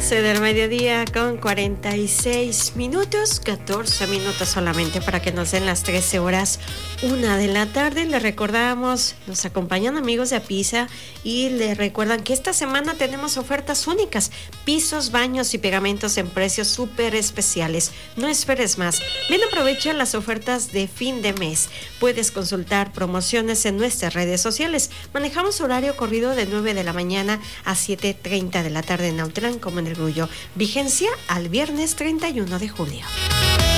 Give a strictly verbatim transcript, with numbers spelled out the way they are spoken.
doce del mediodía con cuarenta y seis minutos, catorce minutos solamente para que nos den las trece horas, una de la tarde. Les recordamos, nos acompañan amigos de Apisa y les recuerdan que esta semana tenemos ofertas únicas, pisos, baños y pegamentos en precios súper especiales. No esperes más, ven, aprovecha las ofertas de fin de mes. Puedes consultar promociones en nuestras redes sociales. Manejamos horario corrido de nueve de la mañana a siete treinta de la tarde en Autlán como en El Grullo. Vigencia al viernes treinta y uno de julio.